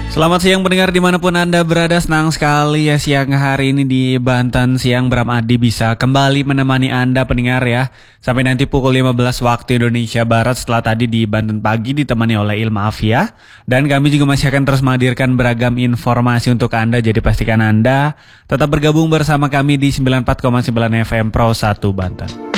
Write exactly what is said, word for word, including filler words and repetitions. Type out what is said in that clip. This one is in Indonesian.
Selamat siang pendengar dimanapun Anda berada. Senang sekali ya siang hari ini di Banten Siang Bram Adi bisa kembali menemani Anda pendengar ya. Sampai nanti pukul lima belas waktu Indonesia Barat, setelah tadi di Banten Pagi ditemani oleh Ilma Afia. Dan kami juga masih akan terus menghadirkan beragam informasi untuk Anda. Jadi pastikan Anda tetap bergabung bersama kami di sembilan puluh empat koma sembilan F M Pro satu Banten.